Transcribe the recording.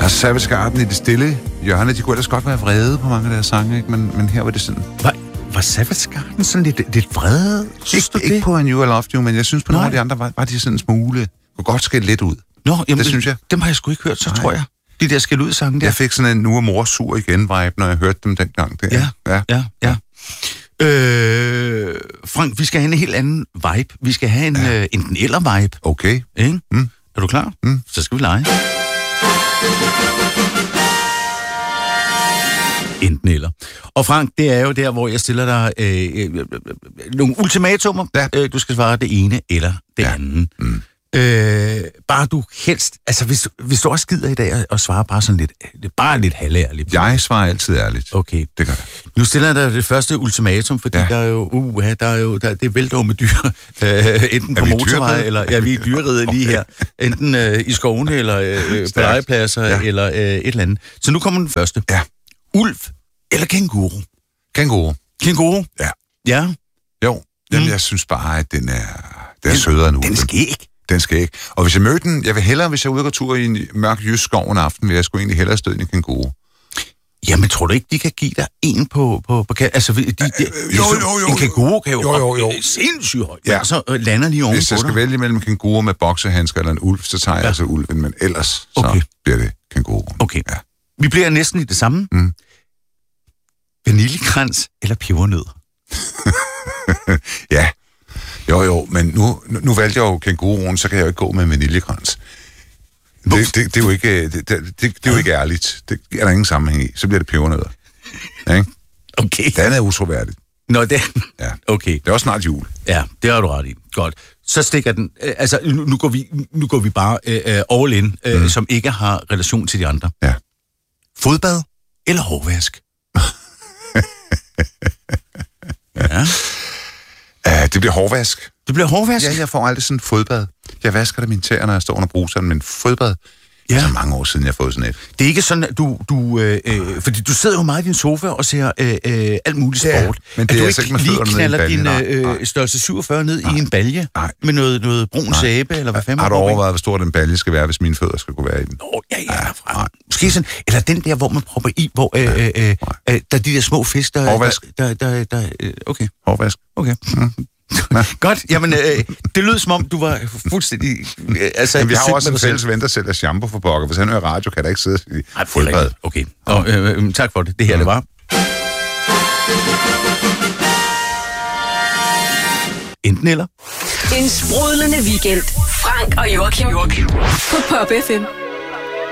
Og Savage Garden i det stille hjørne, de kunne ellers godt være vrede på mange af deres sange, ikke? Men her var det sådan... Var Savage Garden sådan lidt vrede? Ikke på A New I Loved You, men jeg synes på nogle af de andre, var de sådan en smule... Kunne godt skille lidt ud. Nå, jamen, det synes jeg. Dem har jeg sgu ikke hørt, så tror jeg. De der skille ud sange der. Jeg fik sådan en nu er mor sur igen vibe, når jeg hørte dem dengang. Ja. Frank, vi skal have en helt anden vibe. Vi skal have en enten eller vibe. Okay. Ikke? Er du klar? Så skal vi lege. Enten eller. Og Frank, det er jo der, hvor jeg stiller dig nogle ultimatumer. Ja. Du skal svare det ene eller det andet. Bare du helst... Altså, hvis du også gider i dag og svarer bare sådan lidt... Bare lidt halværligt. Jeg svarer altid ærligt. Okay. Det gør jeg. Nu stiller jeg dig det første ultimatum, fordi der er jo... det vælter jo med dyr. Enten på motorvej, eller... vi er dyreriget lige her. Enten i skovene, eller på legepladser, eller et eller andet. Så nu kommer den første. Ja. Ulv eller kænguru? Kænguru? Ja. Ja? Jo. Jamen, jeg synes bare, at den er sødere nu. Den skal ikke. Den skal ikke. Og hvis jeg mødte den, jeg vil hellere, hvis jeg er ude og gå tur i en mørk jysk skov en aften, vil jeg sgu egentlig hellere støde en kænguru. Jamen, tror du ikke, de kan give dig en på altså, en kænguru kan jo sindssygt højt. Ja. Så lander lige ovenpå. Hvis jeg skal vælge mellem kænguru med boksehandsker eller en ulv, så tager jeg altså ulven, men ellers så bliver det kænguru. Okay. Ja. Vi bliver næsten i det samme. Vaniljekrans eller pebernødder? Ja. Jo, men nu valgte jeg jo kænguruen, så kan jeg jo ikke gå med vaniljekrans. Det er jo ikke, det er jo ikke ærligt. Det er der ingen sammenhæng i. Så bliver det pebernødder. Ja, ikke? Okay. Den er utroværdigt. Nå, det... Ja. Okay. Det er også snart jul. Ja, det har du ret i. Godt. Så stikker den... Altså, nu går vi bare all in, som ikke har relation til de andre. Ja. Fodbad eller hårvask? Ja. Det bliver hårvask. Det bliver hårvask? Ja, jeg får aldrig sådan en fodbad. Jeg vasker det mine tæer, når jeg står under bruseren, men fodbad... Ja. Det er så mange år siden, jeg har fået sådan et. Det er ikke sådan, at fordi du sidder jo meget i din sofa og ser alt muligt sport. Ja, men det er altså ikke med fødderne ned i en balje. Knaller din størrelse 47 ned i en balje med noget brun sæbe, eller hvad fanden? Har du overvejet, hvor stor den balje skal være, hvis mine fødder skal kunne være i den? Ja. Måske sådan, eller den der, hvor man propper i, hvor der er de der små fisk, der... Hårvask. Okay. Hårvask. Okay. Godt, jamen det lød som om, du var fuldstændig... Men vi har også en fælles ven, der sælger shampoo for pokker. Hvis han hører radio, kan der ikke sidde i fodbad. Okay, tak for det. Det her, det var... Enten eller. En sprudlende weekend. Frank og Joachim på Pop FM.